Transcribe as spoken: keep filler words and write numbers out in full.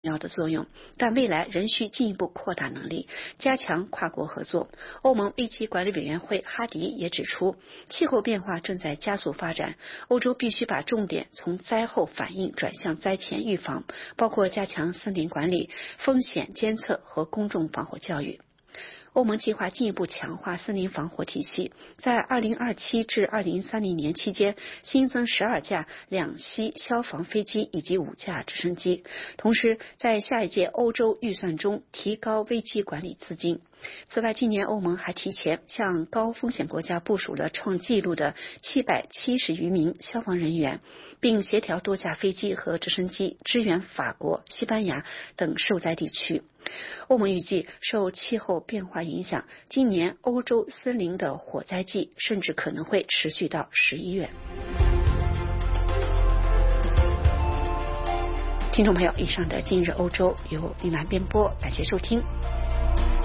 要的作用，但未来仍需进一步扩大能力，加强跨国合作。欧盟危机管理委员会哈迪也指出，气候变化正在加速发展，欧洲必须把重点从灾后反应转向灾前预防，包括加强森林管理、风险监测和公众防火教育。欧盟计划进一步强化森林防火体系，在二零二七至二零三零年期间新增十二架两栖消防飞机以及五架直升机，同时在下一届欧洲预算中提高危机管理资金。此外，今年欧盟还提前向高风险国家部署了创纪录的七百七十余名消防人员，并协调多架飞机和直升机支援法国、西班牙等受灾地区。欧盟预计，受气候变化影响，今年欧洲森林的火灾季甚至可能会持续到十一月。听众朋友，以上的今日欧洲由李兰编播，感谢收听。